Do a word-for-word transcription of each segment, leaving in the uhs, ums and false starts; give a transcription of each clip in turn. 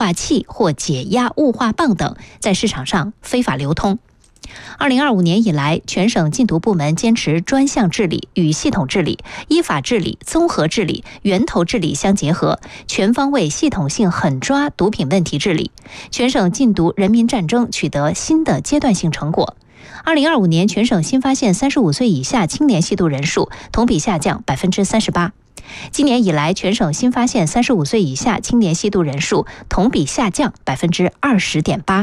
化器或解压雾化棒等在市场上非法流通。二零二五年以来，全省禁毒部门坚持专项治理与系统治理、依法治理、综合治理、源头治理相结合，全方位系统性狠抓毒品问题治理，全省禁毒人民战争取得新的阶段性成果。二零二五年，全省新发现三十五岁以下青年吸毒人数同比下降百分之三十八。今年以来，全省新发现三十五岁以下青年吸毒人数同比下降百分之二十点八。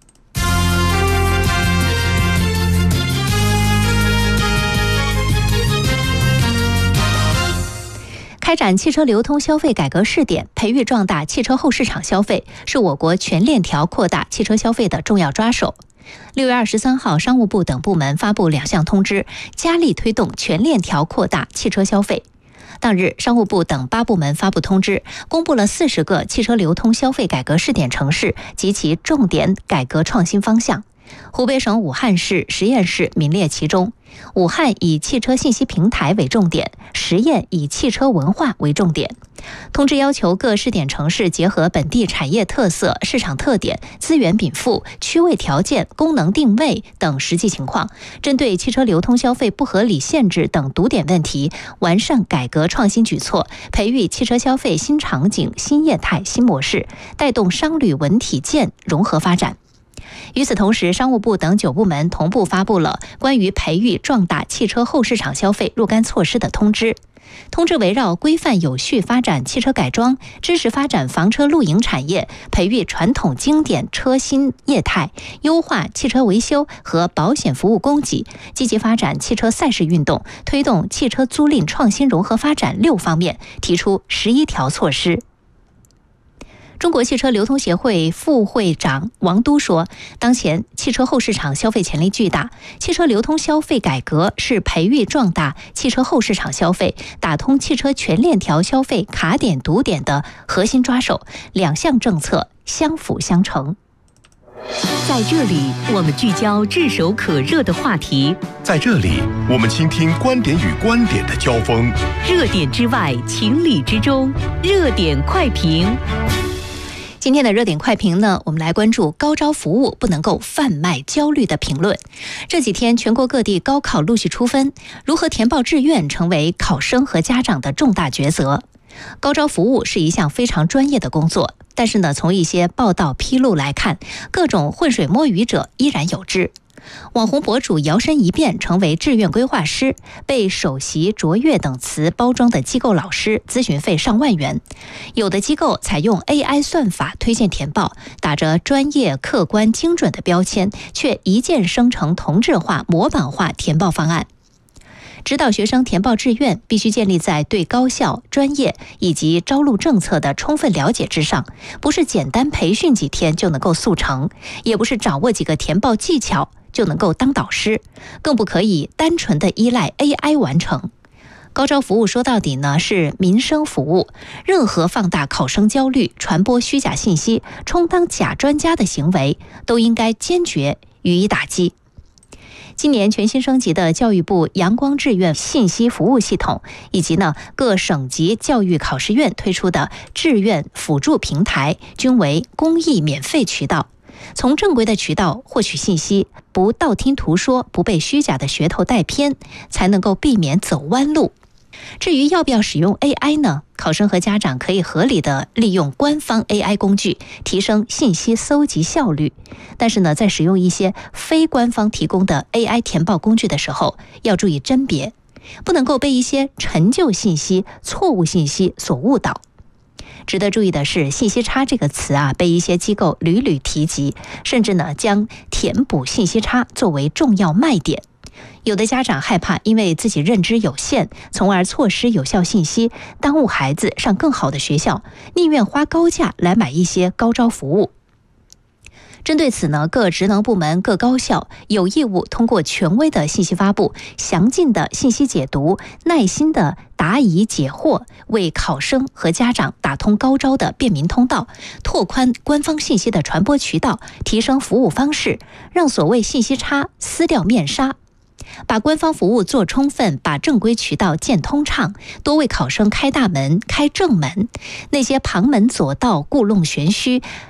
开展汽车流通消费改革试点，培育壮大汽车后市场消费，是我国全链条扩大汽车消费的重要抓手。六月二十三号，商务部等部门发布两项通知，加力推动全链条扩大汽车消费。当日，商务部等八部门发布通知，公布了四十个汽车流通消费改革试点城市及其重点改革创新方向。湖北省武汉市十堰市名列其中。武汉以汽车信息平台为重点，十堰以汽车文化为重点。通知要求各试点城市结合本地产业特色、市场特点、资源禀赋、区位条件、功能定位等实际情况，针对汽车流通消费不合理限制等堵点问题，完善改革创新举措，培育汽车消费新场景、新业态、新模式，带动商旅文体建融合发展。与此同时，商务部等九部门同步发布了关于培育壮大汽车后市场消费若干措施的通知。通知围绕规范有序发展汽车改装、支持发展房车露营产业、培育传统经典车新业态、优化汽车维修和保险服务供给、积极发展汽车赛事运动、推动汽车租赁创新融合发展六方面，提出十一条措施。中国汽车流通协会副会长王都说，当前汽车后市场消费潜力巨大，汽车流通消费改革是培育壮大汽车后市场消费、打通汽车全链条消费卡点堵点的核心抓手，两项政策相辅相成。 在这里，我们聚焦炙手可热的话题； 在这里，我们倾听观点与观点的交锋。 热点之外，情理之中，热点快评。 今天的热点快评呢，我们来关注高招服务不能够贩卖焦虑的评论。这几天全国各地高考陆续出分，如何填报志愿成为考生和家长的重大抉择。高招服务是一项非常专业的工作，但是呢，从一些报道披露来看，各种浑水摸鱼者依然有之。网红博主摇身一变成为志愿规划师，被首席卓越等词包装的机构老师，咨询费上万元。有的机构采用 A I 算法推荐填报，打着专业、客观、精准的标签，却一键生成同质化、模板化填报方案。指导学生填报志愿必须建立在对高校、专业以及招录政策的充分了解之上，不是简单培训几天就能够速成，也不是掌握几个填报技巧就能够当导师，更不可以单纯的依赖 A I 完成。高招服务说到底呢，是民生服务，任何放大考生焦虑、传播虚假信息、充当假专家的行为，都应该坚决予以打击。今年全新升级的教育部阳光志愿信息服务系统，以及呢各省级教育考试院推出的志愿辅助平台，均为公益免费渠道。从正规的渠道获取信息，不道听途说，不被虚假的噱头带偏，才能够避免走弯路。至于要不要使用 A I 呢？考生和家长可以合理的利用官方 A I 工具，提升信息搜集效率。但是呢，在使用一些非官方提供的 A I 填报工具的时候，要注意甄别，不能够被一些陈旧信息、错误信息所误导。值得注意的是，信息差这个词啊，被一些机构屡屡提及，甚至呢将填补信息差作为重要卖点。有的家长害怕因为自己认知有限，从而错失有效信息，耽误孩子上更好的学校，宁愿花高价来买一些高招服务。针对此呢，各职能部门、各高校有义务通过权威的信息发布、详尽的信息解读、耐心的答疑解惑，为考生和家长打通高招的便民通道，拓宽官方信息的传播渠道，提升服务方式，让所谓信息差撕掉面纱。把官方服务做充分，把正规渠道建通畅，多为考生开大门、开正门。那些旁门左道、故弄玄虚、